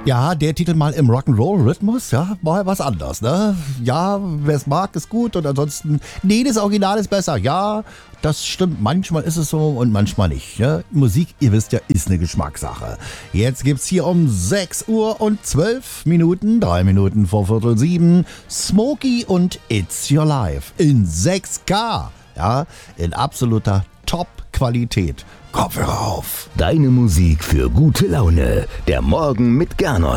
Ja, der Titel mal im Rock'n'Roll-Rhythmus, ja, mal was anderes, ne? Ja, wer es mag, ist gut und ansonsten, nee, das Original ist besser. Ja, das stimmt, manchmal ist es so und manchmal nicht. Ne? Musik, ihr wisst ja, ist eine Geschmackssache. Jetzt gibt's hier um 6 Uhr und 12 Minuten, 3 Minuten vor Viertel 7, Smokey und It's Your Life in 6K, ja, in absoluter Top-Qualität. Kopfhörer auf. Deine Musik für gute Laune. Der Morgen mit Gernot.